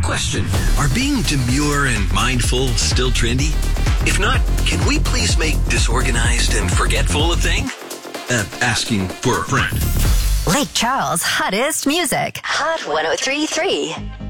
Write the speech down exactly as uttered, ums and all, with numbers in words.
Question, are being demure and mindful still trendy? If not, can we please make disorganized and forgetful a thing? Uh, asking for a friend. Lake Charles' hottest music. Hot one oh three point three.